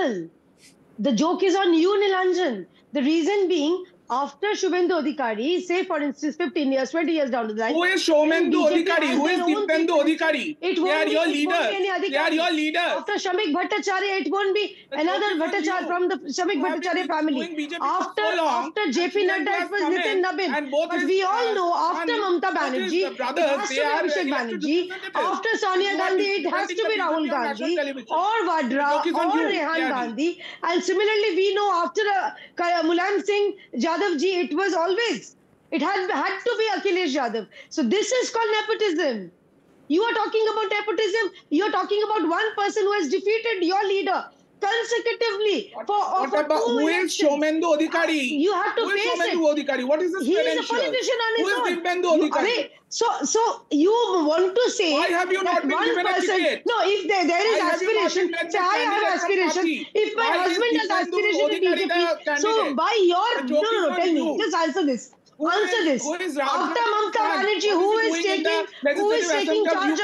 simple. The joke is on you, Nilanjan. The reason being, after Shubhendu Adhikari, say for instance 15 years, 20 years down the line. Who is Shubhendu Adhikari? Who is Dipyendu Adhikari? They are your leaders. They are your leaders. After Shamik Bhattacharya, it won't be another Bhattacharya from the Shamik Bhattacharya family. After JP Nadda, it was Nitin Nabin. But we all know after Mamata Banerjee, it has to be Abhishek Banerjee. After Sonia Gandhi, it has to be Rahul Gandhi or Vadra or Rehan Gandhi. And similarly, we know after Mulayam Singh Yadav ji, it was always, it had to be Akhilesh Yadav. So this is called nepotism. You are talking about nepotism. You are talking about one person who has defeated your leader consecutively for who is Shubhendu Adhikari? You have to face it. Shubhendu Adhikari? What is his credential? He is a politician on his own. Who is Dipyendu Adhikari? So you want to say why have you not been given a ticket? No, if there is aspiration, say I have aspiration. If my husband has aspiration in BJP, so by your no, tell me, just answer this. Answer this. After Mamata Banerjee, who is taking charge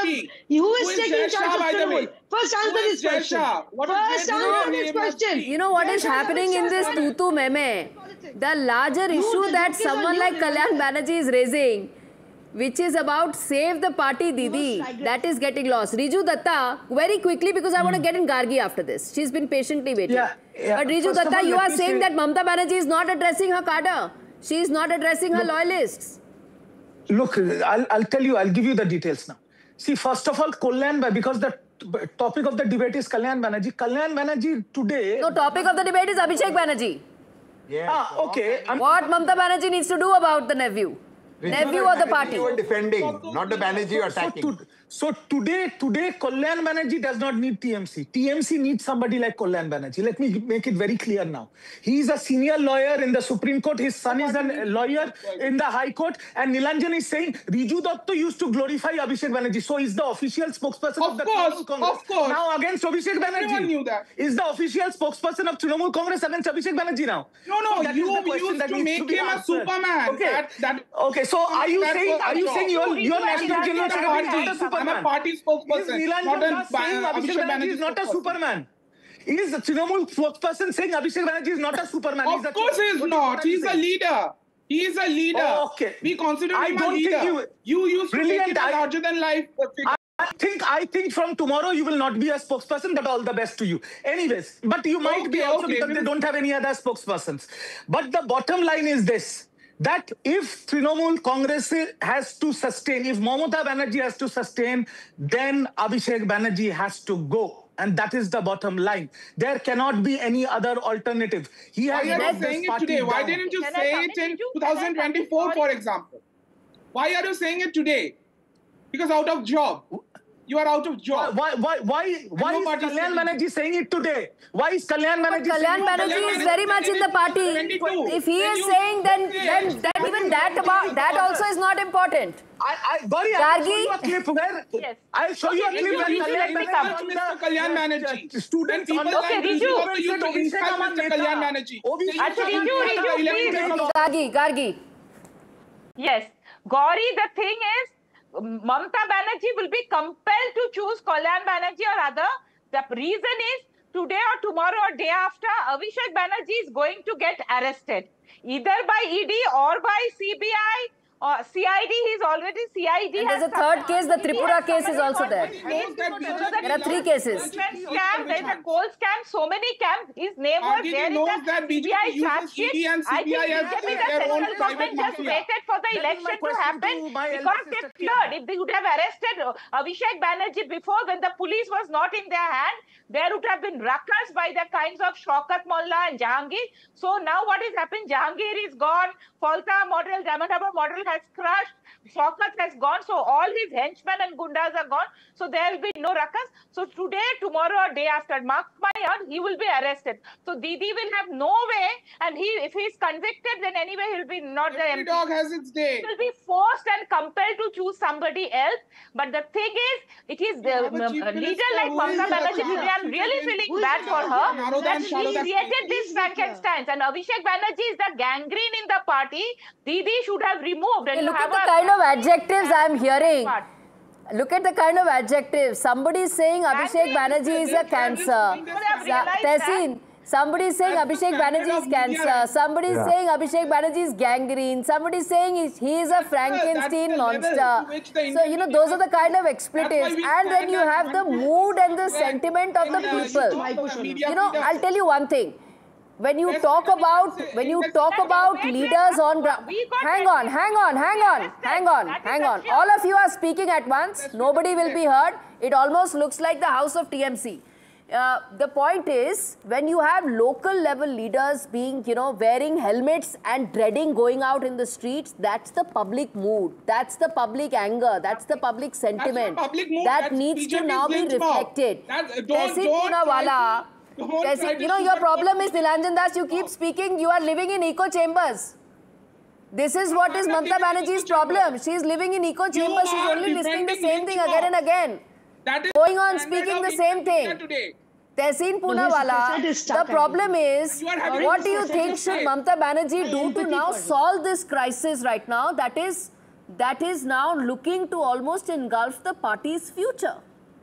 of Trinamool? First answer this question. First answer this question. You know what is happening in this tutu meme? The larger issue that someone like Kalyan Banerjee is raising, which is about save the party Didi, that is getting lost. Riju Datta, very quickly, because I want to get in Gargi after this. She's been patiently waiting. But Riju Datta, you are saying that Mamata Banerjee is not addressing her cadre. She is not addressing her loyalists. Look, I'll tell you, I'll give you the details now. See, first of all, because the topic of the debate is Kalyan Banerjee. Kalyan Banerjee today... No, topic of the debate is Abhishek Banerjee. Yeah. Okay. What Mamata Banerjee needs to do about the nephew? Nephew of the party. You are defending, not the Banerjee you are attacking. So today, Kalyan Banerjee does not need TMC. TMC needs somebody like Kalyan Banerjee. Let me make it very clear now. He is a senior lawyer in the Supreme Court. His son is a lawyer in the High Court. And Nilanjan is saying Riju Datta used to glorify Abhishek Banerjee. So he's the official spokesperson of the Trinamool Congress. Of course. Now against Abhishek Banerjee. Everyone knew that. Is the official spokesperson of Trinamool Congress against Abhishek Banerjee now? No, so you used to make him a Superman. Okay, so are you saying your national general secretary is not a Superman? I'm a party spokesperson. Is Nilanjan saying Abhishek Banerjee is not a Superman? Is Trinamool spokesperson saying Abhishek Banerjee is not a Superman? Of course he is not. He is a leader. He is a leader. Oh, okay. We consider him a leader. You used to make it a larger than life figure. I think from tomorrow you will not be a spokesperson, but all the best to you. Anyways, but you might be also because they don't have any other spokespersons. But the bottom line is this, that if Trinamool Congress has to sustain, if Mamata Banerjee has to sustain, then Abhishek Banerjee has to go. And that is the bottom line. There cannot be any other alternative. He has not saying it today. Why didn't you say it in 2024, for example? Why are you saying it today? Because out of job. You are out of job. Why is Kalyan Banerjee saying it today? Why is Kalyan Banerjee saying it? Kalyan Banerjee is very much in the party. If he is saying, then even that also is not important. I'll show you a clip where I'll show you a clip where Kalyan Banerjee. Students on the Riju used to insult Mr. Kalyan Banerjee. Gargi. Yes. Gauri, the thing is, Mamata Banerjee will be compelled to choose Kalyan Banerjee or other. The reason is, today or tomorrow or day after, Abhishek Banerjee is going to get arrested. Either by ED or by CBI or CID. He's already CID. And there's a third case, the Tripura case is also there. There are 3 cases. Scam, there's a coal scam, so many scams. His name was there in the CBI charge sheet. I think BJP, the central government just waited for the election to happen because they feared if they would have arrested Abhishek Banerjee before, when the police was not in their hand, there would have been ruckus by the kinds of Shaukat Mullah and Jahangir. So now what has happened? Jahangir is gone, Falta model, Damanhaba model has crushed, Shaukat has gone, so all his henchmen and gundas are gone, so there will be no ruckus. So today, tomorrow or day after, mark my word, he will be arrested. So Didi will have no way, and if he is convicted, then anyway he will be not the MP. Every dog has its day. He will be forced and compelled to choose somebody else. But the thing is, it is the leader like Mamata Banerjee. I'm really feeling bad for her that she created this Frankenstein. And Abhishek Banerjee is the gangrene in the party. Didi should have removed. And look at the kind of adjectives I'm hearing. Look at the kind of adjectives. Somebody is saying Abhishek Banerjee is a cancer. Tehseen, somebody is saying Abhishek Banerjee is cancer. Somebody is saying Abhishek Banerjee is gangrene. Somebody is saying he is a Frankenstein monster. So, you know, those are the kind of expletives. And then you have the mood and the sentiment of the people. You know, I'll tell you one thing. When you talk about leaders on ground, hang on. All of you are speaking at once. Nobody will be heard. It almost looks like the house of TMC. The point is, when you have local level leaders being, you know, wearing helmets and dreading going out in the streets, that's the public mood. That's the public anger. That's the public sentiment. That needs to now be reflected. Tehseen Poonawalla. You know, your problem is, Nilanjan Das, you keep speaking, you are living in echo chambers. This is what is Mamata Banerjee's problem. She is living in echo chambers. She is only listening the same thing again and again. Going on speaking the same thing. Tehseen Poonawalla, the problem is, what do you think should Mamata Banerjee do to now solve this crisis right now that is now looking to almost engulf the party's future?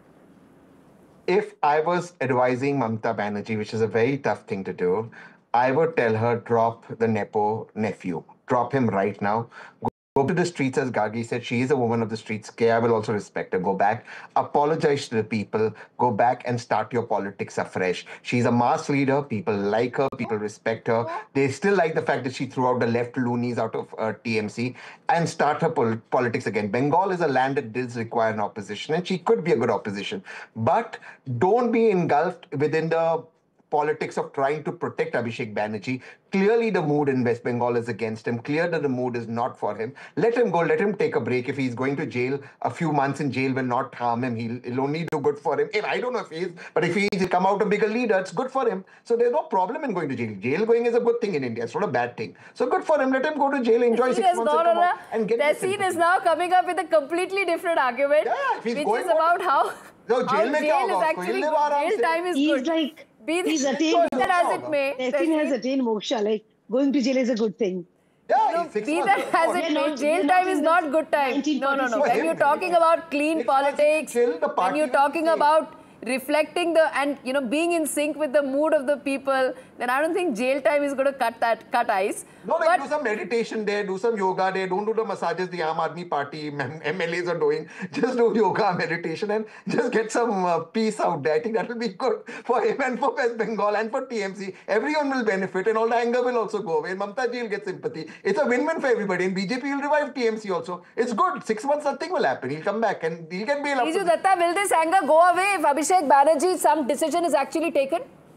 If I was advising Mamata Banerjee, which is a very tough thing to do, I would tell her, drop the Nepo nephew. Drop him right now. Go to the streets, as Gargi said. She is a woman of the streets. I will also respect her. Go back, apologize to the people, go back and start your politics afresh. She's a mass leader. People like her. People respect her. They still like the fact that she threw out the left loonies out of TMC and start her politics again. Bengal is a land that does require an opposition, and she could be a good opposition. But don't be engulfed within the politics of trying to protect Abhishek Banerjee. Clearly, the mood in West Bengal is against him. Clear that the mood is not for him. Let him go. Let him take a break. If he's going to jail, a few months in jail will not harm him. He'll only do good for him. I don't know if he is, but if he'll come out a bigger leader, it's good for him. So there's no problem in going to jail. Jail going is a good thing in India. It's not a bad thing. So good for him. Let him go to jail, enjoy 6 months and come out and get the sympathy. Tehseen is now coming up with a completely different argument, which is about how jail is actually jail time is good. He's attained moksha. Tehseen has attained moksha. Like, going to jail is a good thing. Yeah, be that as it may, jail time is not good time. No. When you're talking about clean politics, when you're talking about reflecting and being in sync with the mood of the people, then I don't think jail time is going to cut ice. No, like do some meditation there, do some yoga there, don't do the massages the Aam Aadmi Party MLAs are doing. Just do yoga, meditation, and just get some peace out there. I think that will be good for him and for West Bengal and for TMC. Everyone will benefit and all the anger will also go away. And Mamata ji will get sympathy. It's a win-win for everybody. And BJP will revive TMC also. It's good. 6 months, nothing will happen. He'll come back and he'll get bail. Riju Datta, will this anger go away if Abhishek Banerjee, some decision is actually taken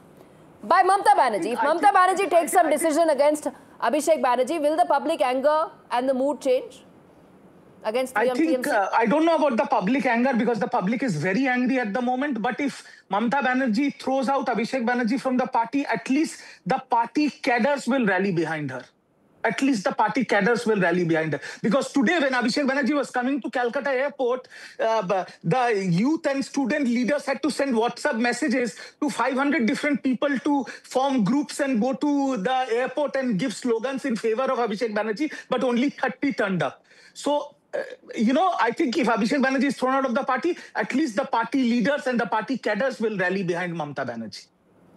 by Mamata Banerjee? If Mamata Banerjee takes some decision against Abhishek Banerjee, will the public anger and the mood change against TMC? I don't know about the public anger because the public is very angry at the moment. But if Mamata Banerjee throws out Abhishek Banerjee from the party, at least the party cadres will rally behind her. At least the party cadres will rally behind her. Because today when Abhishek Banerjee was coming to Calcutta airport, the youth and student leaders had to send WhatsApp messages to 500 different people to form groups and go to the airport and give slogans in favor of Abhishek Banerjee, but only 30 turned up. So, I think if Abhishek Banerjee is thrown out of the party, at least the party leaders and the party cadres will rally behind Mamata Banerjee.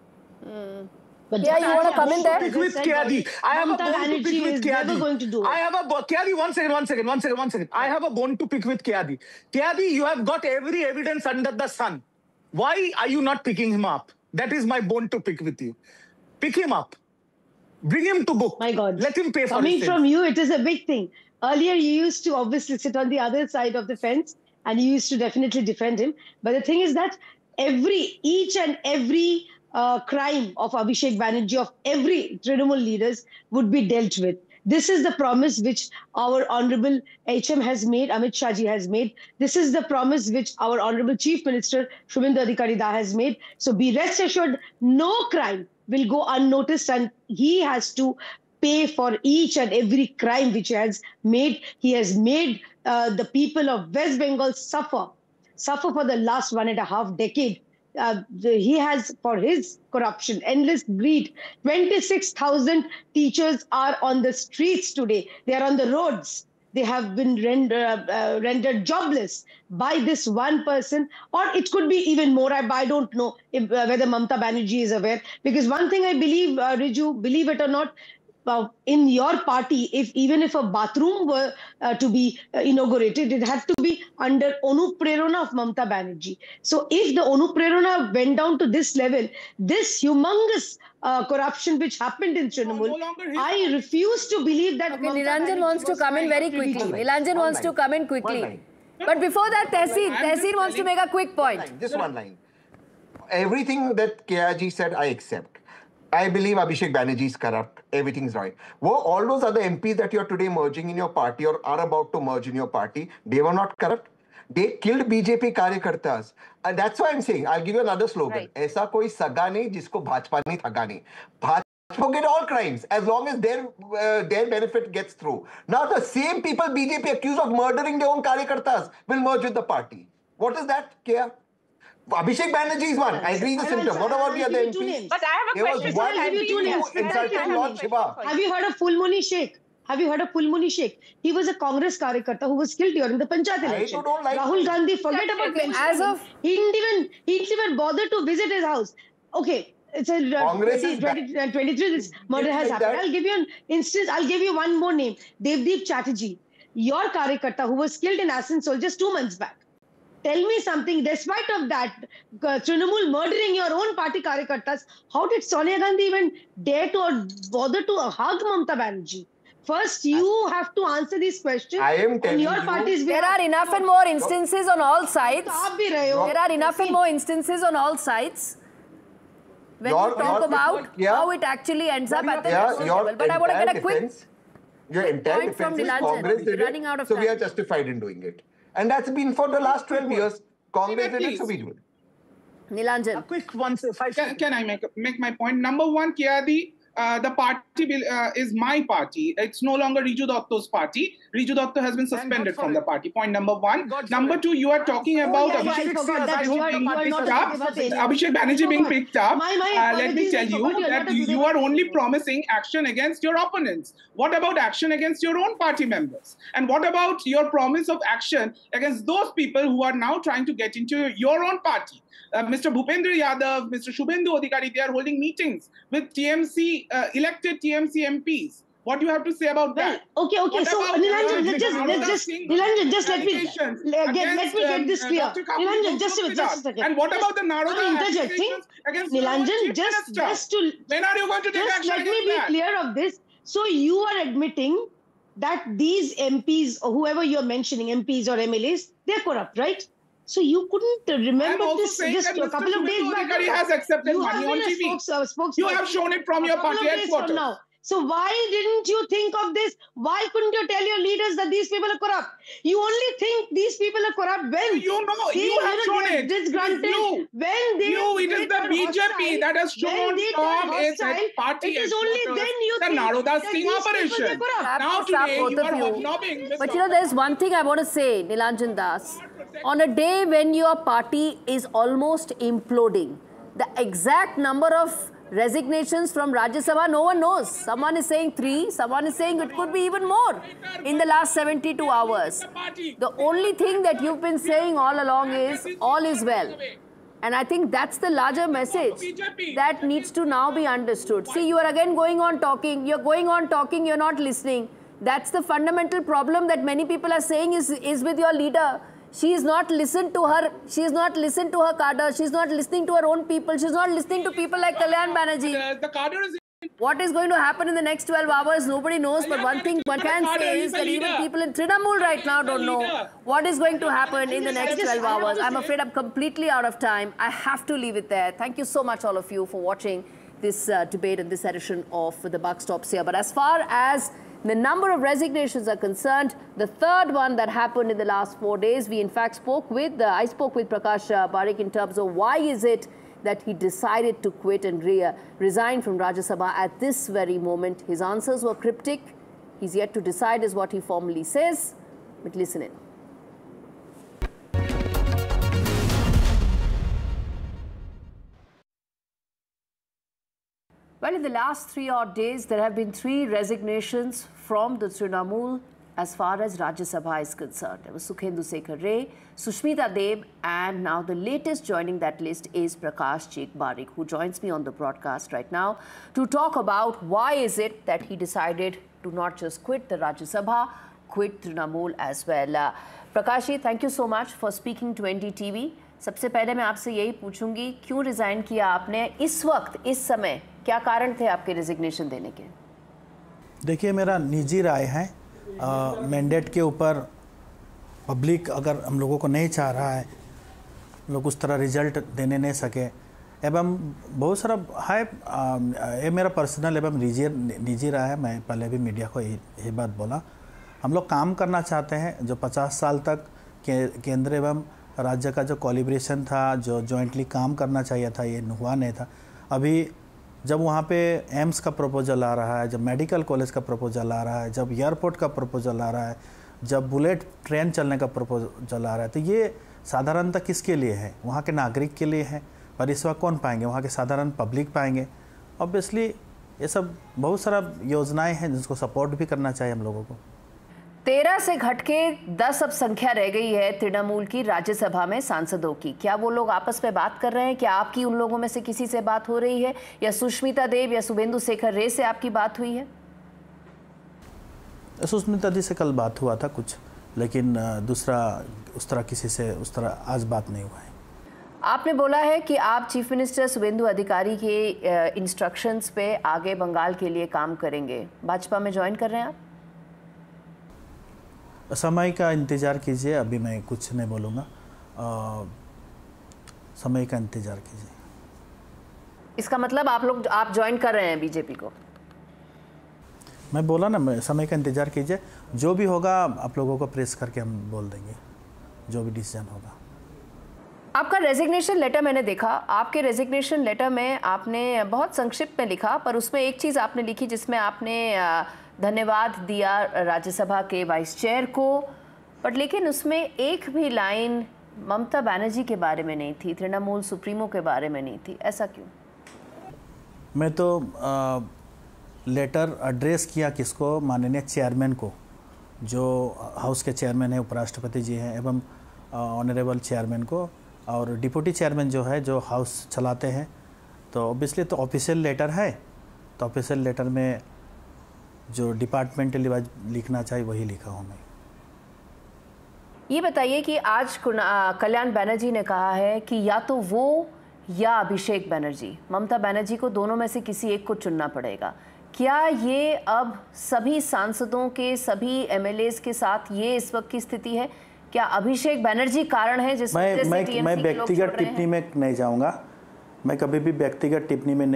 But you want to come in there? With Kyadi. I have a bone to pick with Kyadi. I have a Kyadi, one second. I have a bone to pick with Kyadi. Kyadi, you have got every evidence under the sun. Why are you not picking him up? That is my bone to pick with you. Pick him up. Bring him to book. My God. Let him pay for it. Coming from you, it is a big thing. Earlier, you used to obviously sit on the other side of the fence and you used to definitely defend him. But the thing is that each and every crime of Abhishek Banerjee, of every Trinamool leaders, would be dealt with. This is the promise which our Honorable HM has made, Amit Shah ji has made. This is the promise which our Honorable Chief Minister Shubhendu Adhikari Da has made. So be rest assured, no crime will go unnoticed and he has to pay for each and every crime which he has made. He has made the people of West Bengal suffer for the last 1.5 decades. He has, for his corruption, endless greed. 26,000 teachers are on the streets today. They are on the roads. they have been rendered jobless by this one person, or it could be even more. I don't know whether Mamata Banerjee is aware, because one thing I believe, Riju, believe it or not, in your party, even if a bathroom were to be inaugurated, it had to be under Anuprerana of Mamata Banerjee. So if the Anuprerana went down to this level, this humongous corruption which happened in Trinamool, I refuse to believe that. Okay, Nilanjan wants to come in very quickly. Nilanjan wants to come in quickly. But before that, Tehseen wants to make a quick point. Just one line. Everything that KRG said, I accept. I believe Abhishek Banerjee is corrupt. Everything's right. Were all those other MPs that you're today merging in your party or are about to merge in your party, they were not corrupt? They killed BJP karyakartas. And that's why I'm saying, I'll give you another slogan. Aisa koi saga nahi, jisko Bhajpa nahi thaga nahi. Bhajpa forget all crimes as long as their benefit gets through. Now the same people BJP accused of murdering their own karyakartas will merge with the party. What is that, Kia? Abhishek Banerjee is one. I agree the symptom. What about the other MPs? But I have a question. I'll give you two names. Insulted Lord Shiva. Have you heard of Fulmuni Sheikh? Have you heard of Fulmuni Sheikh? He was a Congress karyakarta who was killed during the Panchayat election. Rahul Gandhi, forget about mentioning. He didn't even bother to visit his house. Okay, it's a 2023. This murder has happened. I'll give you an instance. I'll give you one more name. Devdeep Chatterjee, your karyakarta who was killed in Asansol just 2 months back. Tell me something, despite of that, Trinamool murdering your own party karyakartas, how did Sonia Gandhi even dare to or bother to hug Mamata Banerjee? First, you have to answer these questions. I am telling your party's there are enough and more instances on all sides. There are enough and more instances on all sides. When you talk about how it actually ends up at the national level. But I want to get a quick your entire point from defense is Nilanjan. Congress did Running out it, of so time. we are justified in doing it. And that's been for the last 12 years. Congress did it, so we do it. Nilanjan. A quick one, 5 seconds. Can I make my point? Number one, Kiadi, the party is my party. It's no longer Riju Dotto's party. Riju Dotto has been suspended from the party. Point number one. Number two, you are talking about Abhishek Banerjee being picked up. Let me tell you that you are only promising action against your opponents. What about action against your own party members? And what about your promise of action against those people who are now trying to get into your own party? Mr. Bhupendra Yadav, Mr. Shubhendu Adhikari, they are holding meetings with TMC, elected TMC MPs. What do you have to say about that? Okay. So Nilanjan, just let me get this clear. Nilanjan, just a second. And what about the Naroda interjecting? against Nilanjan, just to when are you going to take action? Let me be clear of this. So you are admitting that these MPs or whoever you're mentioning, MPs or MLAs, they're corrupt, right? So you couldn't remember this just a couple of days back. He has accepted money on TV. You have shown it from your party headquarters. So why didn't you think of this? Why couldn't you tell your leaders that these people are corrupt? You only think these people are corrupt when you have shown it. It is the BJP that has shown from its party. It is only then you think Naroda sting operation. Now today you are hobnobbing. But you know, there's one thing I want to say, Nilanjan Das. On a day when your party is almost imploding, the exact number of resignations from Rajya Sabha, no one knows. Someone is saying 3, someone is saying it could be even more in the last 72 hours. The only thing that you've been saying all along is all is well. And I think that's the larger message that needs to now be understood. See, you are again going on talking, you're not listening. That's the fundamental problem that many people are saying is with your leader. She is not listened to her. She is not listened to her cadre. She is not listening to her own people. She is not listening to people like Kalyan Banerjee. The cadre is. What is going to happen in the next 12 hours, nobody knows. But one thing one can say is that even people in Trinamool right now don't know what is going to happen in the next 12 hours. I'm afraid I'm completely out of time. I have to leave it there. Thank you so much, all of you, for watching this debate and this edition of The Buck Stops Here. But as far as the number of resignations are concerned, the third one that happened in the last 4 days, we in fact spoke with, I spoke with Prakash Parekh in terms of why is it that he decided to quit and resign from Rajya Sabha at this very moment. His answers were cryptic. He's yet to decide is what he formally says. But listen in. Well, in the last 3 odd days, there have been 3 resignations from the Trinamool as far as Rajya Sabha is concerned. It was Sukhendu Sekhar Ray, Sushmita Deb, and now the latest joining that list is Prakash Chek Barik, who joins me on the broadcast right now to talk about why is it that he decided to not just quit the Rajya Sabha, quit Trinamool as well. Prakash ji, thank you so much for speaking to NDTV. सबसे पहले मैं आपसे यही पूछूंगी, क्यों resign किया आपने इस वक्त, इस समय, क्या कारण थे आपके रेजिग्नेशन देने के? देखिए, मेरा निजी राय है, मैंडेट के ऊपर पब्लिक अगर हम लोगों को नहीं चाह रहा है, लोग उस तरह रिजल्ट देने नहीं सके, एवं बहुत सारा है, ये मेरा पर्सनल एवं निजी राय है। मैं पहले भी मीडिया को यही बात बोला, हम लोग काम करना चाहते हैं। जो 50 साल तक केंद्र एवं राज्य का जो कोलिब्रेशन था, जो जॉइंटली काम करना चाहिए था, ये हुआ नहीं था। अभी जब वहाँ पे एम्स का प्रपोजल आ रहा है, जब मेडिकल कॉलेज का प्रपोजल आ रहा है, जब एयरपोर्ट का प्रपोजल आ रहा है, जब बुलेट ट्रेन चलने का प्रपोजल आ रहा है, तो ये साधारणतः किसके लिए है? वहाँ के नागरिक के लिए है। पर इस वक्त कौन पाएंगे? वहाँ के साधारण पब्लिक पाएंगे। ऑब्वियसली ये सब बहुत सारा योजनाएं हैं जिसको सपोर्ट भी करना चाहिए हम लोगों को। 13 से घट के 10 अब संख्या रह गई है तृणमूल की राज्यसभा में सांसदों की। क्या वो लोग आपस में बात कर रहे हैं? क्या आपकी उन लोगों में से किसी से बात हो रही है, या सुष्मिता देव या शुभेंदु शेखर रे से आपकी बात हुई है? सुष्मिता दी से कल बात हुआ था कुछ, लेकिन दूसरा उस तरह किसी से उस तरह आज बात नहीं हुआ है। आपने बोला है कि आप चीफ मिनिस्टर शुभेंदु अधिकारी के इंस्ट्रक्शंस पे आगे बंगाल के लिए काम करेंगे। भाजपा में ज्वाइन कर रहे हैं आप? समय का इंतज़ार कीजिए, अभी मैं कुछ नहीं बोलूँगा। समय का इंतज़ार कीजिए। इसका मतलब आप ज्वाइन कर रहे हैं बीजेपी को? मैं बोला ना, मैं समय का इंतज़ार कीजिए, जो भी होगा आप लोगों को प्रेस करके हम बोल देंगे, जो भी डिसीजन होगा। आपका रेजिग्नेशन लेटर मैंने देखा, आपके रेजिग्नेशन लेटर में आपने बहुत संक्षिप्त में लिखा, पर उसमें एक चीज़ आपने लिखी जिसमें आपने धन्यवाद दिया राज्यसभा के वाइस चेयर को, बट लेकिन उसमें एक भी लाइन ममता बनर्जी के बारे में नहीं थी, तृणमूल सुप्रीमो के बारे में नहीं थी। ऐसा क्यों? मैं तो लेटर एड्रेस किया किसको? माननीय चेयरमैन को, जो हाउस के चेयरमैन है, उपराष्ट्रपति जी हैं, एवं ऑनरेबल चेयरमैन को, और डिप्टी चेयरमैन जो है, जो हाउस चलाते हैं। तो ऑब्वियसली तो ऑफिशियल लेटर है, तो ऑफिशियल लेटर में जो डिपार्टमेंटली लिखना चाहिए वही लिखा हूँ मैं। ये बताइए कि आज कल्याण बनर्जी ने कहा है कि या तो वो या अभिषेक बनर्जी, ममता बनर्जी को दोनों में से किसी एक को चुनना पड़ेगा। क्या ये अब सभी सांसदों के, सभी एमएलएस के साथ ये इस वक्त की स्थिति है? क्या अभिषेक बनर्जी कारण है जिस वजह से टीएमसी मैं व्यक्तिगत टिप्पणी में नहीं जाऊंगा। मैं कभी भी व्यक्तिगत टिप्पणी में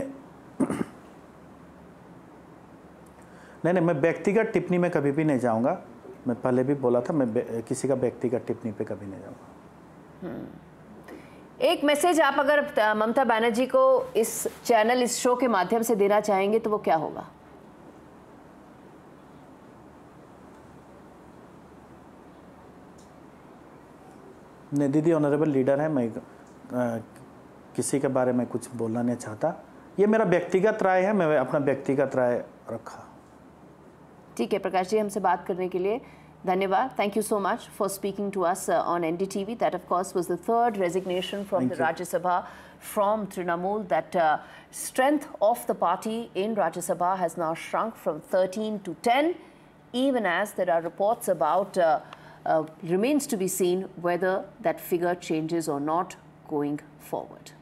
नहीं, मैं व्यक्तिगत टिप्पणी में कभी भी नहीं जाऊंगा। मैं पहले भी बोला था, मैं किसी का व्यक्तिगत टिप्पणी पे कभी नहीं जाऊंगा। एक मैसेज आप अगर ममता बनर्जी को इस चैनल, इस शो के माध्यम से देना चाहेंगे तो वो क्या होगा? नहीं दीदी, ऑनरेबल लीडर है, मैं किसी के बारे में कुछ बोलना नहीं चाहता। ये मेरा व्यक्तिगत राय है, मैं अपना व्यक्तिगत राय रखा। ठीक है प्रकाश जी, हमसे बात करने के लिए धन्यवाद. Thank you so much for speaking to us on NDTV. That of course was the third resignation from the Rajya Sabha from Trinamool. That strength of the party in Rajya Sabha has now shrunk from 13 to 10, even as there are reports about remains to be seen whether that figure changes or not going forward.